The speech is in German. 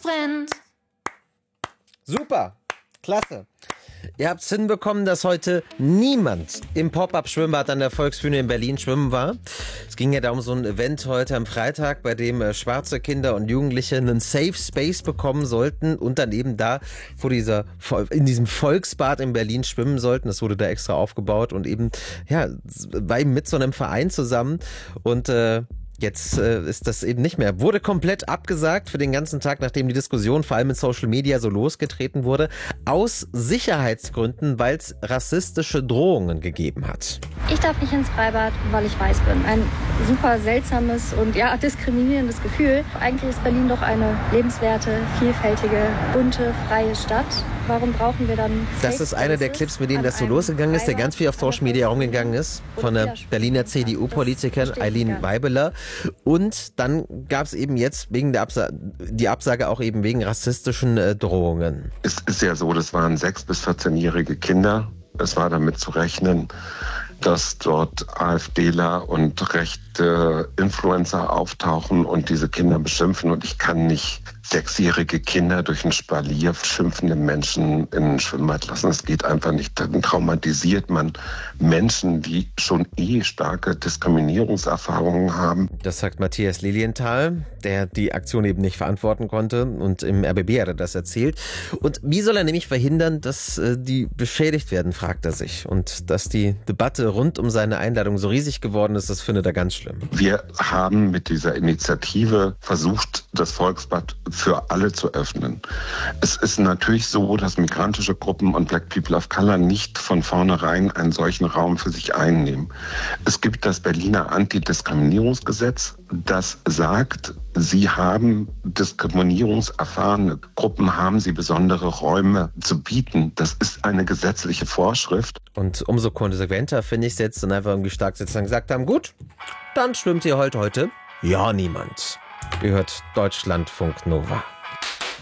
brennt. Super, klasse. Ihr habt es hinbekommen, dass heute niemand im Pop-Up-Schwimmbad an der Volksbühne in Berlin schwimmen war. Es ging ja da um so ein Event heute am Freitag, bei dem schwarze Kinder und Jugendliche einen Safe Space bekommen sollten und dann eben da in diesem Volksbad in Berlin schwimmen sollten. Das wurde da extra aufgebaut und eben, ja, war eben mit so einem Verein zusammen und jetzt ist das eben nicht mehr. Wurde komplett abgesagt für den ganzen Tag, nachdem die Diskussion vor allem in Social Media so losgetreten wurde. Aus Sicherheitsgründen, weil es rassistische Drohungen gegeben hat. Ich darf nicht ins Freibad, weil ich weiß bin. Ein super seltsames und ja diskriminierendes Gefühl. Eigentlich ist Berlin doch eine lebenswerte, vielfältige, bunte, freie Stadt. Warum brauchen wir dann Das ist einer der Clips, mit denen das so losgegangen ist, der ganz viel auf Social Media rumgegangen ist, von der Berliner CDU-Politikerin Eileen Weibeler. Und dann gab es eben jetzt wegen der die Absage auch eben wegen rassistischen Drohungen. Es ist ja so, das waren 6- bis 14-jährige Kinder. Es war damit zu rechnen, dass dort AfDler und rechte Influencer auftauchen und diese Kinder beschimpfen. Und ich kann nicht 6-jährige Kinder durch ein Spalier schimpfende Menschen in ein Schwimmbad lassen. Es geht einfach nicht. Dann traumatisiert man Menschen, die schon starke Diskriminierungserfahrungen haben. Das sagt Matthias Lilienthal, der die Aktion eben nicht verantworten konnte. Und im RBB hat er das erzählt. Und wie soll er nämlich verhindern, dass die beschädigt werden, fragt er sich. Und dass die Debatte rund um seine Einladung so riesig geworden ist, das findet er ganz schlimm. Wir haben mit dieser Initiative versucht, das Volksbad für alle zu öffnen. Es ist natürlich so, dass migrantische Gruppen und Black People of Color nicht von vornherein einen solchen Raum für sich einnehmen. Es gibt das Berliner Antidiskriminierungsgesetz, das sagt, diskriminierungserfahrene Gruppen haben sie besondere Räume zu bieten. Das ist eine gesetzliche Vorschrift. Und umso konsequenter finde ich es jetzt, dann einfach irgendwie stark sitzen und gesagt haben, gut, dann schwimmt ihr heute ja niemand. Ihr hört Deutschlandfunk Nova.